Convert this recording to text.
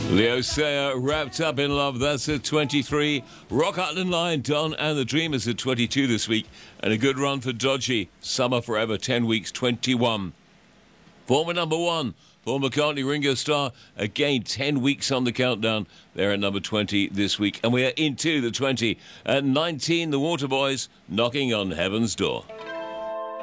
Leo Sayer, Wrapped Up in Love, that's at 23. Rock Island Line, Don and the Dreamers at 22 this week. And a good run for Dodgy, Summer Forever, 10 weeks, 21. Former number one, Paul McCartney, Ringo Starr, again 10 weeks on the countdown. They're at number 20 this week. And we are into the 20. At 19, the Waterboys, Knocking on Heaven's Door.